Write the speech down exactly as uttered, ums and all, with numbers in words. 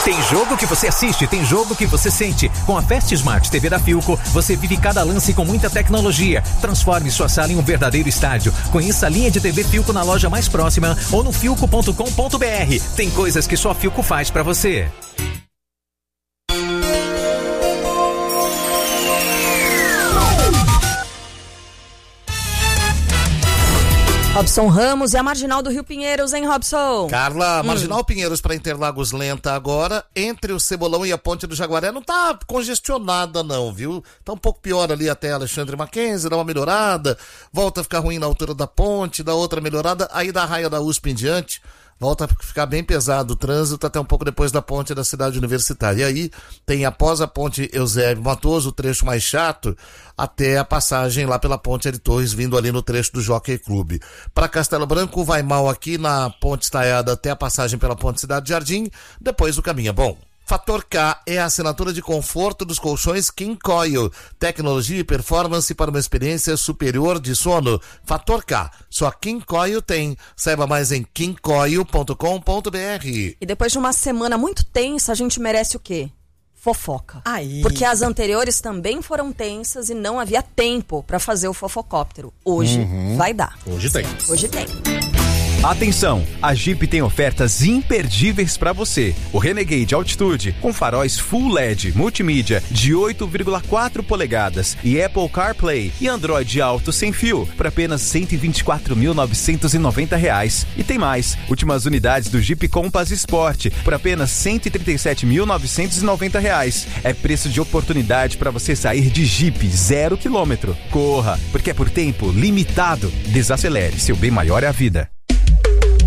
Tem jogo que você assiste, tem jogo que você sente. Com a Fast Smart T V da Philco, você vive cada lance com muita tecnologia. Transforme sua sala em um verdadeiro estádio. Conheça a linha de T V Philco na loja mais próxima ou no philco ponto com ponto b r. Tem coisas que só a Philco faz pra você. Robson Ramos e a Marginal do Rio Pinheiros, hein, Robson? Carla, hum. Marginal Pinheiros para Interlagos lenta agora, entre o Cebolão e a Ponte do Jaguaré, não tá congestionada não, viu? Tá um pouco pior ali até Alexandre Mackenzie, dá uma melhorada, volta a ficar ruim na altura da ponte, dá outra melhorada, aí da raia da U S P em diante, volta a ficar bem pesado o trânsito até um pouco depois da ponte da cidade universitária. E aí tem após a ponte Eusébio Matoso, o trecho mais chato, até a passagem lá pela ponte de Torres, vindo ali no trecho do Jockey Clube. Para Castelo Branco vai mal aqui na ponte Estaiada até a passagem pela ponte Cidade Jardim, depois o caminho é bom. Fator K é a assinatura de conforto dos colchões King Coil. Tecnologia e performance para uma experiência superior de sono. Fator K. Só King Coil tem. Saiba mais em king coil ponto com ponto b r. E depois de uma semana muito tensa, a gente merece o quê? Fofoca. Aí. Porque as anteriores também foram tensas e não havia tempo para fazer o fofocóptero. Hoje Uhum. vai dar. Hoje tem. Hoje tem. Atenção, a Jeep tem ofertas imperdíveis para você. O Renegade Altitude com faróis Full L E D multimídia de oito vírgula quatro polegadas e Apple CarPlay e Android Auto sem fio por apenas cento e vinte e quatro mil novecentos e noventa reais. E tem mais, últimas unidades do Jeep Compass Sport por apenas cento e trinta e sete mil novecentos e noventa reais. É preço de oportunidade para você sair de Jeep zero quilômetro. Corra, porque é por tempo limitado. Desacelere, seu bem maior é a vida.